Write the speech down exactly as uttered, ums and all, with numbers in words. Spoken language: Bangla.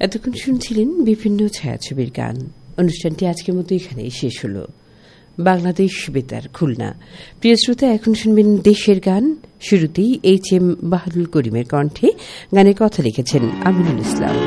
এতক্ষণ শুনছিলেন বিভিন্ন ছায়াছবির গান। অনুষ্ঠানটি আজকের মতো এখানেই শেষ হল। বাংলাদেশ বেতার খুলনা। প্রিয় শ্রোতা, এখন শুনবেন দেশের গান। শুরুতেই এইচ এম বাহাদুর করিমের কণ্ঠে গানের কথা লিখেছেন আমিনুল ইসলাম।